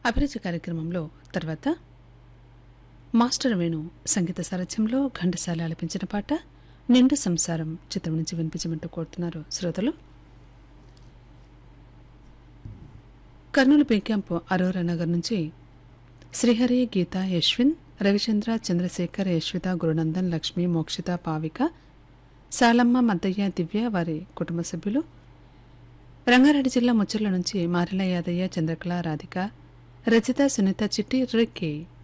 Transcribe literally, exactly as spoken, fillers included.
అభిరుచి కార్యక్రమంలో తర్వాత మాస్టర్ వేణు సంగీత సారథ్యంలో ఘంటసాల ఆలపించిన పాట నిండు సంసారం చిత్రం నుంచి వినిపించమంటూ కోరుతున్నారు శ్రోతలు. కర్నూలు పే క్యాంపు అరోరా నగర్ నుంచి శ్రీహరి, గీత, యశ్విన్, రవిచంద్ర, చంద్రశేఖర్, యశ్విత, గురునందన్, లక్ష్మి, మోక్షిత, పావిక, సాలమ్మ, మద్దయ్య, దివ్య, వారి కుటుంబ సభ్యులు, రంగారెడ్డి జిల్లా ముచ్చర్ల నుంచి మారెల యాదయ్య, చంద్రకళ, రాధిక, రజిత, సునీత, చిట్టి, రిక్కి